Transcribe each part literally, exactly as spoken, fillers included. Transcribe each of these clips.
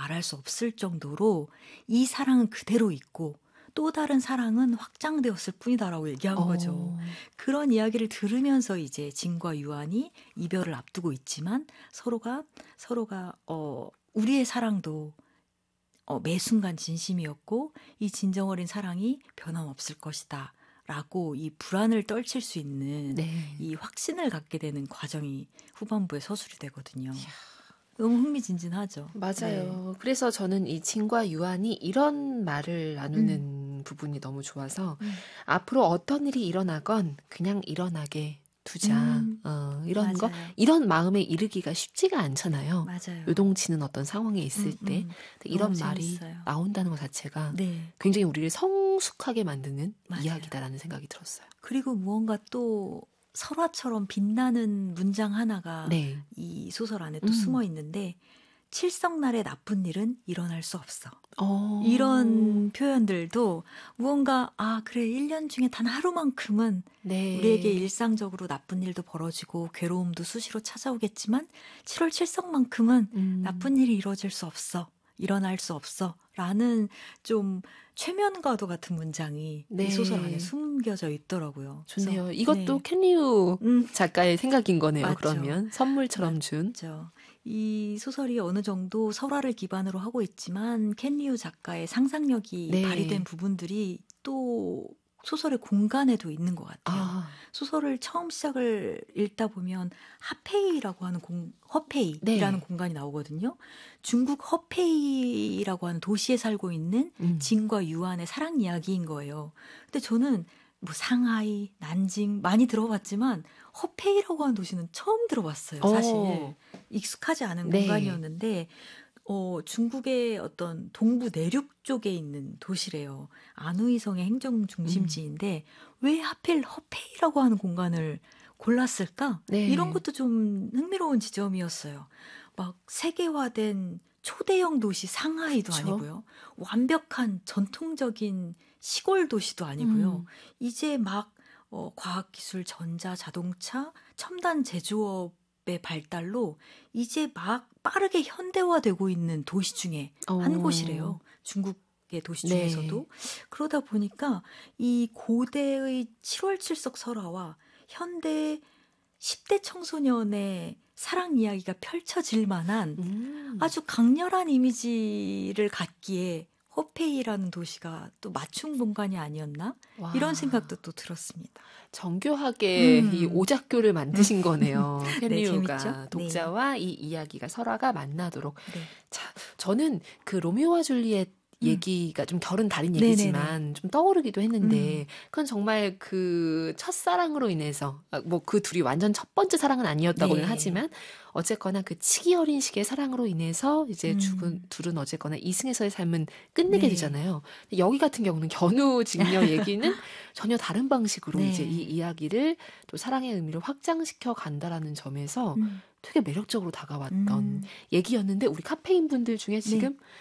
말할 수 없을 정도로 이 사랑은 그대로 있고 또 다른 사랑은 확장되었을 뿐이다라고 얘기한 어. 거죠. 그런 이야기를 들으면서 이제 진과 유한이 이별을 앞두고 있지만 서로가 서로가 어 우리의 사랑도 어, 매 순간 진심이었고 이 진정 어린 사랑이 변함없을 것이다. 라고 이 불안을 떨칠 수 있는 네. 이 확신을 갖게 되는 과정이 후반부에 서술이 되거든요. 너무 흥미진진하죠. 맞아요. 네. 그래서 저는 이 진과 유한이 이런 말을 나누는 음. 부분이 너무 좋아서 음. 앞으로 어떤 일이 일어나건 그냥 일어나게 두자. 음. 어, 이런 거, 맞아요. 이런 마음에 이르기가 쉽지가 않잖아요. 맞아요. 요동치는 어떤 상황에 있을 음, 때 음. 이런 너무 말이 재밌어요. 나온다는 것 자체가 네. 굉장히 우리를 성숙하게 만드는 맞아요. 이야기다라는 생각이 들었어요. 그리고 무언가 또 설화처럼 빛나는 문장 하나가 네. 이 소설 안에 또 음. 숨어 있는데 칠성날의 나쁜 일은 일어날 수 없어. 어. 이런 표현들도 무언가 아 그래 일 년 중에 단 하루만큼은 네. 우리에게 일상적으로 나쁜 일도 벌어지고 괴로움도 수시로 찾아오겠지만 칠월 칠성만큼은 음. 나쁜 일이 이루어질 수 없어. 일어날 수 없어. 라는 좀 최면과도 같은 문장이 네. 이 소설 안에 숨겨져 있더라고요. 좋네요. 그래서, 이것도 네. 켄리우 음. 작가의 생각인 거네요. 맞죠. 그러면 선물처럼 준. 맞죠. 이 소설이 어느 정도 설화를 기반으로 하고 있지만 켄리우 작가의 상상력이 네. 발휘된 부분들이 또 소설의 공간에도 있는 것 같아요. 아. 소설을 처음 시작을 읽다 보면 하페이라고 하는 공, 허페이라는 네. 공간이 나오거든요. 중국 허페이라고 하는 도시에 살고 있는 음. 진과 유한의 사랑 이야기인 거예요. 근데 저는 뭐 상하이, 난징 많이 들어봤지만 허페이라고 하는 도시는 처음 들어봤어요. 사실 어. 익숙하지 않은 네. 공간이었는데 어, 중국의 어떤 동부 내륙 쪽에 있는 도시래요. 안후이성의 행정 중심지인데 음. 왜 하필 허페이라고 하는 공간을 골랐을까? 네. 이런 것도 좀 흥미로운 지점이었어요. 막 세계화된 초대형 도시 상하이도 그쵸? 아니고요. 완벽한 전통적인 시골 도시도 아니고요. 음. 이제 막 어, 과학기술, 전자, 자동차, 첨단 제조업의 발달로 이제 막 빠르게 현대화되고 있는 도시 중에 어. 한 곳이래요. 중국의 도시 중에서도. 네. 그러다 보니까 이 고대의 칠월 칠석 설화와 현대 십 대 청소년의 사랑 이야기가 펼쳐질 만한 음. 아주 강렬한 이미지를 갖기에 허페이라는 도시가 또 맞춤 공간이 아니었나? 와. 이런 생각도 또 들었습니다. 정교하게 음. 이 오작교를 만드신 거네요. 네, 켄리우가 재밌죠? 독자와 네. 이 이야기가 설화가 만나도록. 네. 자, 저는 그 로미오와 줄리엣 음. 얘기가 좀 결은 다른 네네네. 얘기지만 좀 떠오르기도 했는데 음. 그건 정말 그 첫사랑으로 인해서 뭐 그 둘이 완전 첫 번째 사랑은 아니었다고는 네. 하지만 어쨌거나 그 치기 어린 식의 사랑으로 인해서 이제 음. 죽은 둘은 어쨌거나 이승에서의 삶은 끝내게 네. 되잖아요. 여기 같은 경우는 견우 직녀 얘기는 전혀 다른 방식으로 네. 이제 이 이야기를 또 사랑의 의미를 확장시켜 간다라는 점에서 음. 되게 매력적으로 다가왔던 음. 얘기였는데 우리 카페인 분들 중에 지금 네.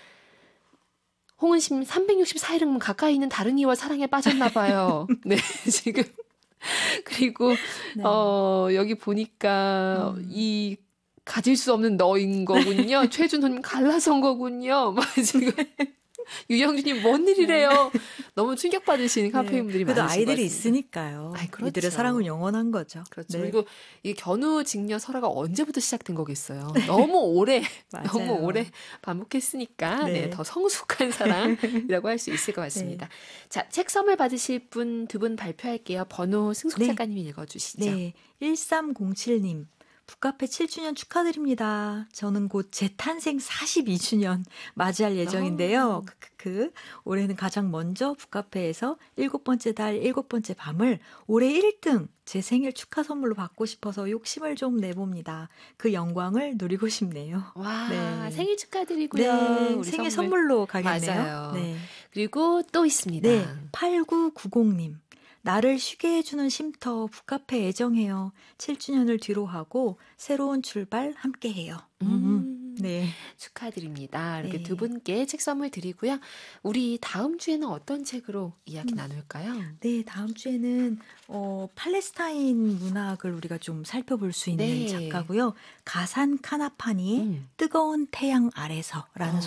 홍은심 삼백육십사 일은 가까이 있는 다른 이와 사랑에 빠졌나 봐요. 네, 지금. 그리고 네. 어, 여기 보니까 음. 이 가질 수 없는 너인 거군요. 최준호님 갈라선 거군요. 막 지금 유영준님 뭔 일이래요. 네. 너무 충격받으시는 카페인분들이 그래도 많으신 것 아이들이 같습니다. 있으니까요. 아이, 그렇죠. 이들의 사랑은 영원한 거죠. 그렇죠. 네. 그리고 이 견우 직녀 설화가 언제부터 시작된 거겠어요. 너무 오래 너무 오래 반복했으니까 네. 네, 더 성숙한 사랑이라고 할 수 있을 것 같습니다. 네. 자, 책 선물 받으실 분 두 분 발표할게요. 번호 승숙 네. 작가님이 읽어주시죠. 네, 일삼공칠 님. 북카페 칠 주년 축하드립니다. 저는 곧 재탄생 사십이 주년 맞이할 예정인데요. 크크크. 올해는 가장 먼저 북카페에서 일곱 번째 달 일곱 번째 밤을 올해 일 등 제 생일 축하 선물로 받고 싶어서 욕심을 좀 내봅니다. 그 영광을 누리고 싶네요. 와, 네. 생일 축하드리고요. 네, 우리 생일 선물. 선물로 가겠네요. 맞아요. 네. 그리고 또 있습니다. 네, 팔구구공 님. 나를 쉬게 해주는 쉼터 북카페 애정해요. 칠 주년을 뒤로 하고 새로운 출발 함께해요. 음, 네, 축하드립니다. 이렇게 네. 두 분께 책 선물 드리고요. 우리 다음 주에는 어떤 책으로 이야기 음. 나눌까요? 네, 다음 주에는 어, 팔레스타인 문학을 우리가 좀 살펴볼 수 있는 네. 작가고요. 가산 카나파니의 음. 뜨거운 태양 아래서라는 어.